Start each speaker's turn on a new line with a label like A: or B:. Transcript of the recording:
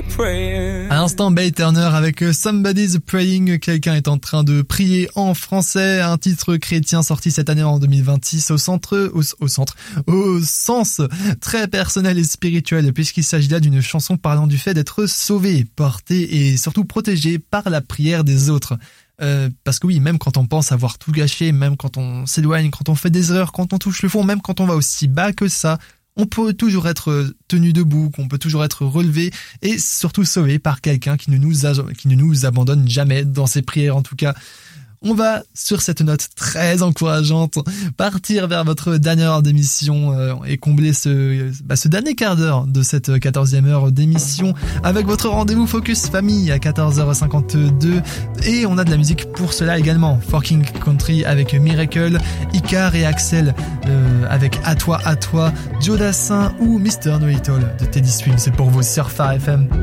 A: praying.
B: À l'instant, Bay Turner avec Somebody's Praying, quelqu'un est en train de prier en français, un titre chrétien sorti cette année en 2026 au sens très personnel et spirituel, puisqu'il s'agit là d'une chanson parlant du fait d'être sauvé, porté et surtout protégé par la prière des autres. Parce que oui, même quand on pense avoir tout gâché, même quand on s'éloigne, quand on fait des erreurs, quand on touche le fond, même quand on va aussi bas que ça, on peut toujours être tenu debout, qu'on peut toujours être relevé et surtout sauvé par quelqu'un qui ne nous abandonne jamais dans ses prières en tout cas. On va, sur cette note très encourageante, partir vers votre dernière heure d'émission et combler ce dernier quart d'heure de cette 14e heure d'émission avec votre rendez-vous Focus Famille à 14h52. Et on a de la musique pour cela également. Forking Country avec Miracle, Icar et Axel avec À toi, Joe Dassin ou Mr. Know It All de Teddy Swims. C'est pour vous sur Phare FM.